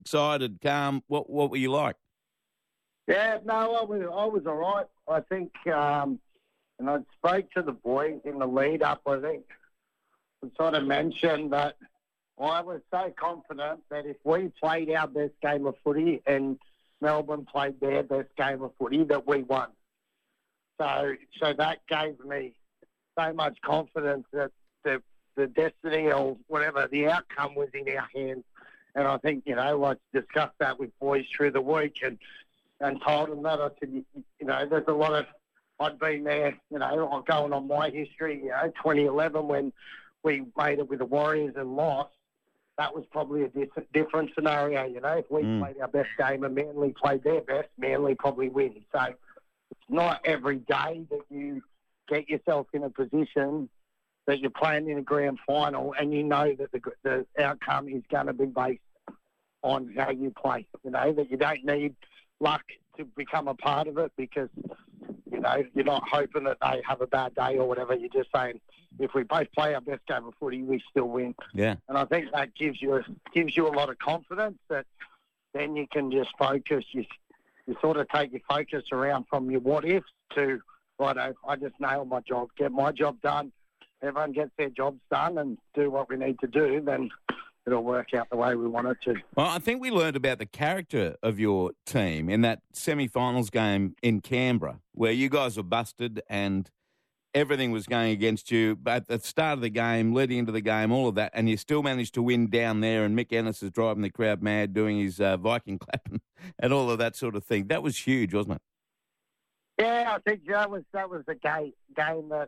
excited, calm? What were you like? Yeah, no, I was all right. I think, and I spoke to the boys in the lead up. I think I sort of mentioned that I was so confident that if we played our best game of footy and Melbourne played their best game of footy, that we won. So that gave me so much confidence that the destiny or whatever, the outcome was in our hands. And I think, I discussed that with boys through the week and told them that. I said, there's a lot of, I'd been there, going on my history, 2011 when we made it with the Warriors and lost. That was probably a different scenario, If we played our best game and Manly played their best, Manly probably wins. So it's not every day that you get yourself in a position that you're playing in a grand final and you know that the outcome is going to be based on how you play, that you don't need luck to become a part of it because, you're not hoping that they have a bad day or whatever. You're just saying, if we both play our best game of footy, we still win. Yeah. And I think that gives you a lot of confidence that then you can just focus. You sort of take your focus around from your what ifs to, righto, I just nailed my job, get my job done. Everyone gets their jobs done and do what we need to do, then it'll work out the way we want it to. Well, I think we learned about the character of your team in that semi-finals game in Canberra where you guys were busted and everything was going against you. But at the start of the game, leading into the game, all of that, and you still managed to win down there and Mick Ennis is driving the crowd mad doing his Viking clapping and all of that sort of thing. That was huge, wasn't it? Yeah, I think that was the game that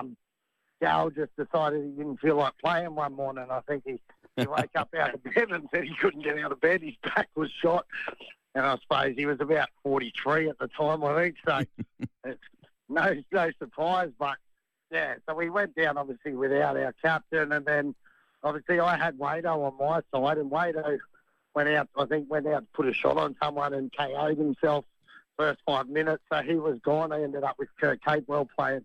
Gal just decided he didn't feel like playing one morning. I think he woke up out of bed and said he couldn't get out of bed. His back was shot. And I suppose he was about 43 at the time, I think. So it's no surprise. But, yeah, so we went down, obviously, without our captain. And then, obviously, I had Wado on my side. And Wado went out to put a shot on someone and KO'd himself first 5 minutes. So he was gone. I ended up with Kurt Capewell playing,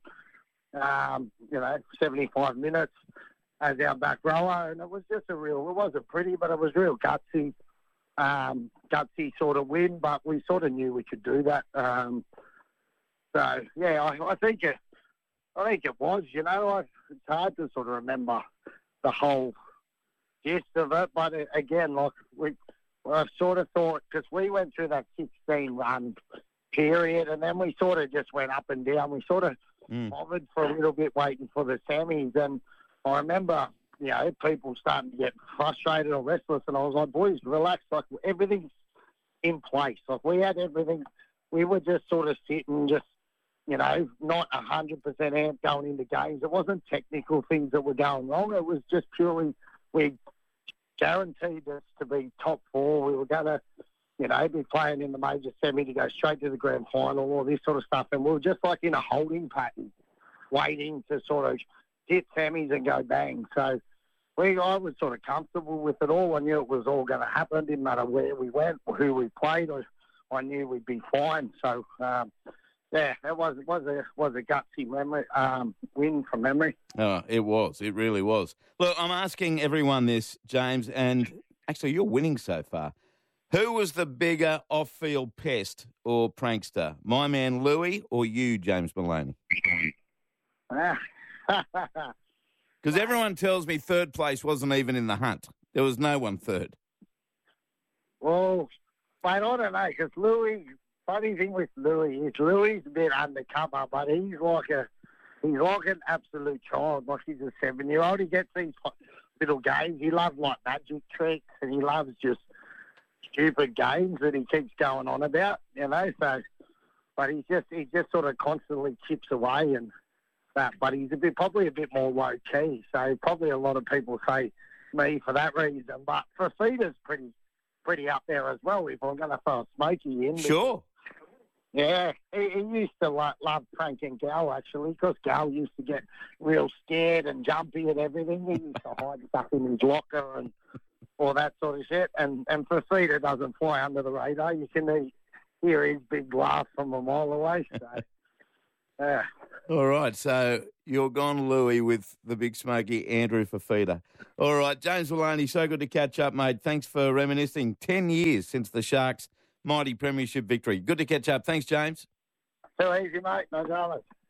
75 minutes as our back rower. And it was just it wasn't pretty, but it was real gutsy sort of win. But we sort of knew we could do that. So, yeah, I think it was, it's hard to sort of remember the whole gist of it. But again, I sort of thought, because we went through that 16-run period, and then we sort of just went up and down. We sort of bothered for a little bit waiting for the semis. And I remember, people starting to get frustrated or restless, and I was like, boys, relax. Like, everything's in place. Like, we had everything. We were just sort of sitting, just, not 100% amped going into games. It wasn't technical things that were going wrong. It was just purely we guaranteed us to be top four. We were going to, be playing in the major semi to go straight to the grand final, all this sort of stuff. And we were just like in a holding pattern, waiting to sort of hit semis and go bang. So I was sort of comfortable with it all. I knew it was all going to happen. Didn't matter where we went or who we played. I knew we'd be fine. So, yeah, it was a gutsy memory, win from memory. Oh, it was. It really was. Look, I'm asking everyone this, James, and actually you're winning so far. Who was the bigger off-field pest or prankster, my man Louis or you, James Maloney? Because everyone tells me third place wasn't even in the hunt. There was no one third. Well, mate, I don't know, because Louis, funny thing with Louis is Louis a bit undercover, but he's like an absolute child. Like, he's a 7-year-old. He gets these little games. He loves, like, magic tricks, and he loves just stupid games that he keeps going on about, so, but he just sort of constantly chips away and that, but he's probably a bit more low key, so probably a lot of people say me for that reason, but Fafita's pretty up there as well if I'm going to throw a Smokey in. Sure. Yeah, he used to love pranking Gal, actually, because Gal used to get real scared and jumpy and everything. He used to hide stuff in his locker and all that sort of shit. And Fafita doesn't fly under the radar. You can hear his big laugh from a mile away. So, All right, so you're gone, Louis, with the big smoky Andrew Fafita. All right, James Maloney, so good to catch up, mate. Thanks for reminiscing. 10 years since the Sharks' mighty premiership victory. Good to catch up. Thanks, James. Too easy, mate. No dramas.